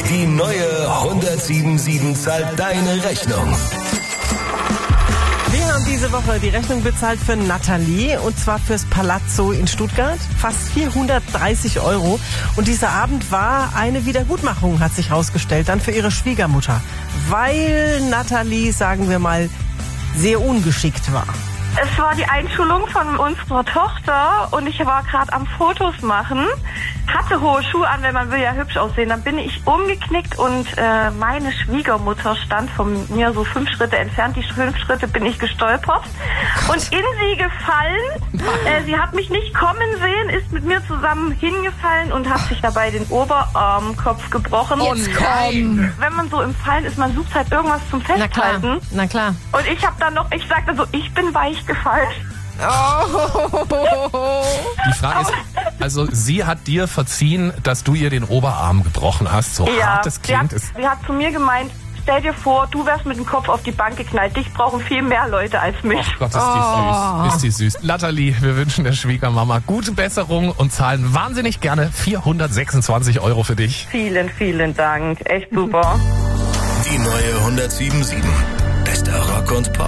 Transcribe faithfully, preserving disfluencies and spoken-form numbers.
Die neue hundertsieben zahlt deine Rechnung. Wir haben diese Woche die Rechnung bezahlt für Nathalie, und zwar fürs Palazzo in Stuttgart. Fast vierhundertdreißig Euro. Und dieser Abend war eine Wiedergutmachung, hat sich herausgestellt, dann für ihre Schwiegermutter. Weil Nathalie, sagen wir mal, sehr ungeschickt war. Es war die Einschulung von unserer Tochter und ich war gerade am Fotos machen, hatte hohe Schuhe an, wenn man will ja hübsch aussehen. Dann bin ich umgeknickt und äh, meine Schwiegermutter stand von mir so fünf Schritte entfernt. Die fünf Schritte bin ich gestolpert und in sie gefallen. Äh, sie hat mich nicht kommen sehen, ist mit mir zusammen hingefallen und hat sich dabei den Oberarmkopf gebrochen. Oh nein! Wenn man so im Fallen ist, man sucht halt irgendwas zum Na klar, Festhalten. na klar. Und ich habe dann noch, ich sagte so, ich bin weich gefallen. Die Frage ist, also sie hat dir verziehen, dass du ihr den Oberarm gebrochen hast, so Ja, hart es sie klingt. hat, Ist, sie hat zu mir gemeint, stell dir vor, du wärst mit dem Kopf auf die Bank geknallt. Dich brauchen viel mehr Leute als mich. ach Gott, ist die süß, ist die süß. Nathalie, wir wünschen der Schwiegermama gute Besserung und zahlen wahnsinnig gerne vierhundertsechsundzwanzig Euro für dich. Vielen, vielen Dank. Echt super. Die neue hundertsieben Komma sieben. Bester Rock und Pop.